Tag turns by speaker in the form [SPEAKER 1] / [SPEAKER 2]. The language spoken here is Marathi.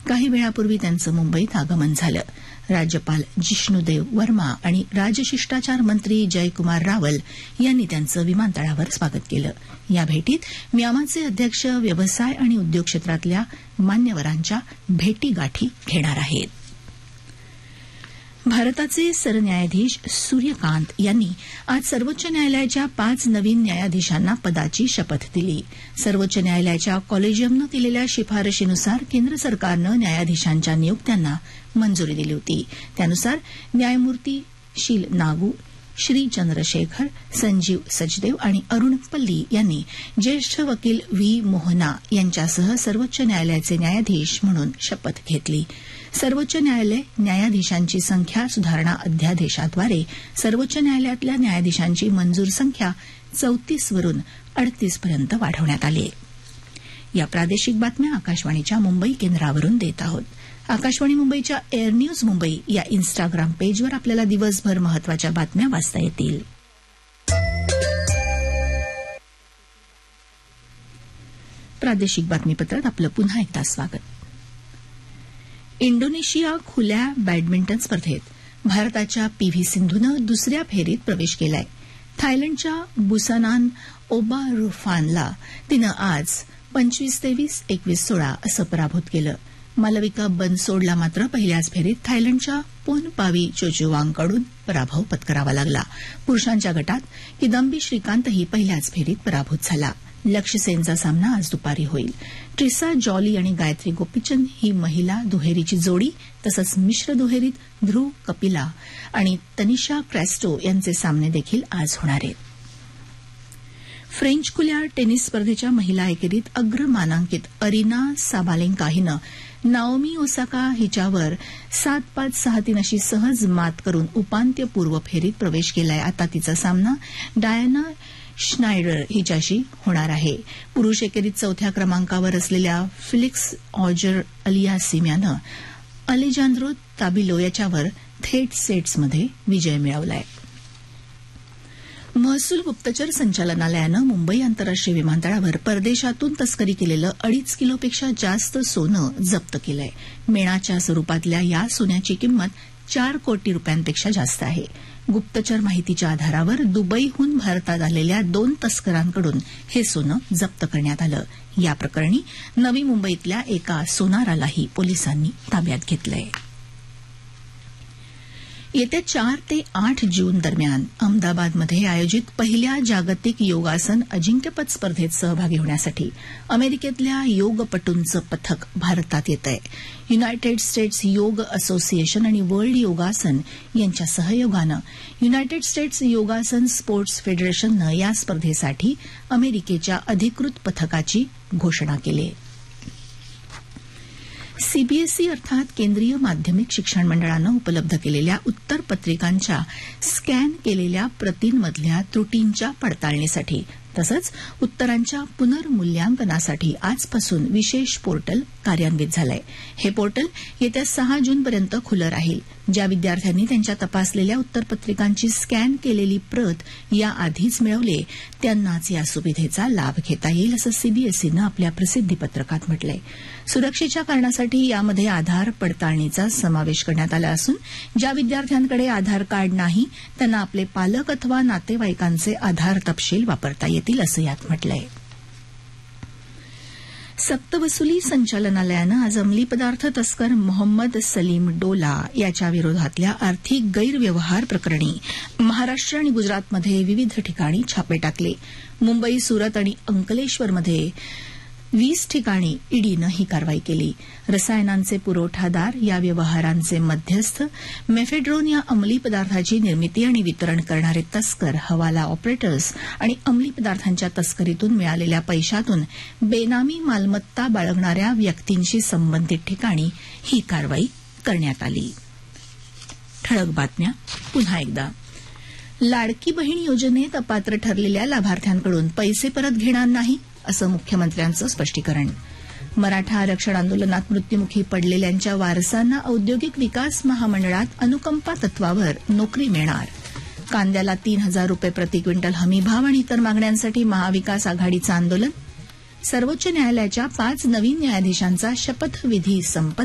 [SPEAKER 1] काही वेळापूर्वी त्यांचं मुंबईत आगमन झालं. राज्यपाल जिष्णुदेव वर्मा आणि राजशिष्टाचार मंत्री जयकुमार रावल यांनी त्यांचं विमानतळावर स्वागत केलं. या भेटीत म्यामाचे अध्यक्ष व्यवसाय आणि उद्योग क्षेत्रातल्या मान्यवरांच्या भेटीगाठी घेणार आहेत. भारताचे सरन्यायाधीश सूर्यकांत यांनी आज सर्वोच्च न्यायालयाच्या 5 नवीन न्यायाधीशांना पदाची शपथ दिली. सर्वोच्च न्यायालयाच्या कॉलेजियमनं केलेल्या शिफारशीनुसार केंद्र सरकारनं न्यायाधीशांच्या नियुक्त्यांना मंजुरी दिली होती. त्यानुसार न्यायमूर्ती शील नागू, श्री चंद्रशेखर, संजीव सचदेव आणि अरुण पल्ली यांनी ज्येष्ठ वकील व्ही मोहना यांच्यासह सर्वोच्च न्यायालयाचे न्यायाधीश म्हणून शपथ घेतली. सर्वोच्च न्यायालय न्यायाधीशांची संख्या सुधारणा अध्यादेशाद्वारे सर्वोच्च न्यायालयातल्या न्यायाधीशांची मंजूर संख्या 34 वरून 38 पर्यंत वाढवण्यात आली आहे. या प्रादेशिक बातम्या आकाशवाणीच्या मुंबई केंद्रावरून देत आहोत. आकाशवाणी मुंबईच्या एअर न्यूज मुंबई या इन्स्टाग्राम पेजवर आपल्याला दिवसभर महत्वाच्या बातम्या वाचता येतील. प्रादेशिक बातमीपत्रात आपलं पुन्हा एकदा स्वागत. इंडोनेशिया खुल्या बॅडमिंटन स्पर्धेत भारताच्या पीव्ही सिंधूनं दुसऱ्या फेरीत प्रवेश केलाय. थायलंडच्या बुसानान ओबारुफानला तिनं आज 25-23, 21-16 असं पराभूत केलं. मालविका बनसोडला मात्र पहिल्याच फेरीत थायलंडच्या पोनपावी चोचुवांगकडून पराभव पत्करावा लागला. पुरुषांच्या गटात किदंबी श्रीकांतही पहिल्याच फेरीत पराभूत झाला. लक्ष्य सेनचा सामना आज दुपारी होईल. ट्रिसा जॉली आणि गायत्री गोपीचंद ही महिला दुहेरीची जोडी, तसंच मिश्र दुहेरीत ध्रुव कपिला आणि तनिषा क्रॅस्टो यांचे सामने देखील आज होणार आहेत. फ्रेंच खुल्या टेनिस स्पर्धेच्या महिला एकेरीत अग्रमानांकित अरिना साबालेंका हिनं नाओमी ओसाका हिच्यावर 7-5, 6-3 अशी सहज मात करून उपांत्यपूर्व फेरीत प्रवेश केलाय. आता तिचा सामना डायना श्नायडर हिच्याशी होणार आहे. पुरुष एकेरीत 4थ्या क्रमांकावर असलेल्या फिलिक्स ऑजर अलियासिम यानं अलेजांद्रो ताबिलो याच्यावर थेट सेट्समध्ये विजय मिळवलाय. महसूल गुप्तचर संचालनालयानं मुंबई आंतरराष्ट्रीय विमानतळावर परदेशातून तस्करी केलेलं 2.5 किलोपेक्षा जास्त सोनं जप्त केलंय. मेणाच्या स्वरूपातल्या या सोन्याची किंमत 4 कोटी रुपयांपेक्षा जास्त आहे. गुप्तचर माहितीच्या आधारावर दुबईहून भारतात आलेल्या 2 तस्करांकडून हे सोनं जप्त करण्यात आलं. या प्रकरणी नवी मुंबईतल्या एका सोनारालाही पोलिसांनी ताब्यात घेतलंय. येत्या 4 ते 8 जून दरम्यान अहमदाबादमध्ये आयोजित पहिल्या जागतिक योगासन अजिंक्यपद स्पर्धेत सहभागी होण्यासाठी अमेरिकेतल्या योगपटूंचं पथक भारतात येत आहे. युनायटेड स्टेट्स योग असोसिएशन आणि वर्ल्ड योगासन यांच्या सहयोगानं युनायटेड स्टेट्स योगासन स्पोर्ट्स फेडरेशननं या स्पर्धेसाठी अमेरिकेच्या अधिकृत पथकाची घोषणा केली आहे. सीबीएसई अर्थात केंद्रीय माध्यमिक शिक्षण मंडळानं उपलब्ध केलेल्या उत्तरपत्रिकांच्या स्कॅन केलेल्या प्रतींमधल्या त्रुटींच्या पडताळणीसाठी तसंच उत्तरांच्या पुनर्मूल्यांकनासाठी आजपासून विशेष पोर्टल कार्यान्वित झालंय. हे पोर्टल येत्या 6 जूनपर्यंत खुलं राहील. ज्या विद्यार्थ्यांनी त्यांच्या तपासलेल्या उत्तरपत्रिकांची स्कॅन केलेली प्रत याआधीच मिळवली त्यांनाच या सुविधेचा लाभ घेता येईल असं सीबीएसईनं आपल्या प्रसिद्धीपत्रकात म्हटलंय. सुरक्षेच्या कारणासाठी यामध्ये आधार पडताळणीचा समावेश करण्यात आला असून ज्या विद्यार्थ्यांकडे आधार कार्ड नाही त्यांना आपले पालक अथवा नातेवाईकांचे आधार तपशील वापरता येतील असं यात म्हटलंय. सक्तवसुली संचालनालयानं आज अंमली पदार्थ तस्कर मोहम्मद सलीम डोला याच्या विरोधातल्या आर्थिक गैरव्यवहार प्रकरणी महाराष्ट्र आणि गुजरातमध्ये विविध ठिकाणी छापे टाकले. मुंबई, सुरत आणि अंकलेश्वरमध्ये 20 ठिकाणी ईडीनं ही कारवाई केली. रसायनांचे पुरवठादार, या व्यवहारांचे मध्यस्थ, मेफेड्रोन या अंमली पदार्थाची निर्मिती आणि वितरण करणारे तस्कर, हवाला ऑपरेटर्स आणि अंमली पदार्थांच्या तस्करीतून मिळालेल्या पैशातून बेनामी मालमत्ता बाळगणाऱ्या व्यक्तींशी संबंधित ठिकाणी ही कारवाई करण्यात आली. ठळक बातम्या पुन्हा एकदा. लाडकी बहीण योजनेत अपात्र ठरलेल्या लाभार्थ्यांकडून पैसे परत घेणार नाही असं मुख्यमंत्र्यांचं स्पष्टीकरण. मराठा आरक्षण आंदोलनात मृत्युमुखी पडलेल्यांच्या वारसांना औद्योगिक विकास महामंडळात अनुकंपा तत्वावर नोकरी मिळणार. कांद्याला 3,000 रुपये प्रति क्विंटल हमीभाव आणि इतर मागण्यांसाठी महाविकास आघाडीचं आंदोलन. सर्वोच्च न्यायालयाच्या 5 नवीन न्यायाधीशांचा शपथविधी संपन्न.